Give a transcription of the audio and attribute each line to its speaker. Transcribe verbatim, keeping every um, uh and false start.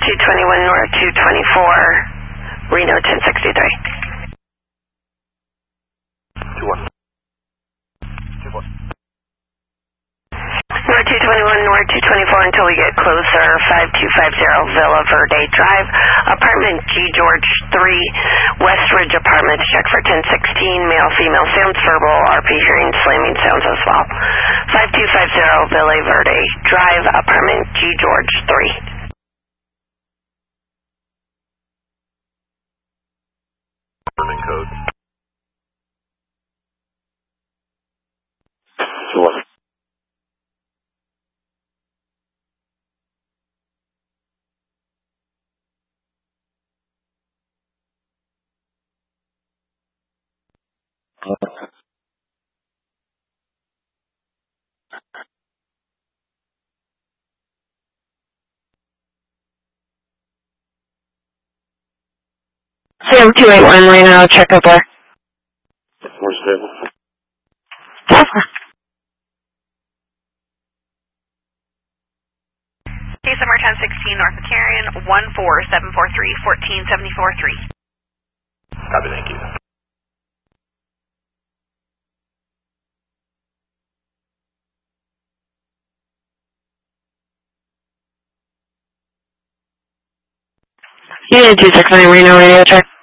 Speaker 1: two twenty-one North two twenty-four, Reno ten sixty-three.
Speaker 2: two one. two one.
Speaker 1: North two twenty-one North two twenty-four until we get closer, five two five zero Villa Verde Drive, apartment G George three, West Ridge Apartments, check for ten sixteen, male, female, sounds verbal, R P hearing, slamming sounds as well. five two five zero Villa Verde Drive, apartment G George three.
Speaker 2: Apartment code. two one.
Speaker 1: Sam two eight one Reno, check over.
Speaker 2: More stable.
Speaker 3: Case number ten sixteen North McCarran, one four seven four three, one four seven four three.
Speaker 2: Copy, thank you.
Speaker 1: Unit two six nine Reno, radio check.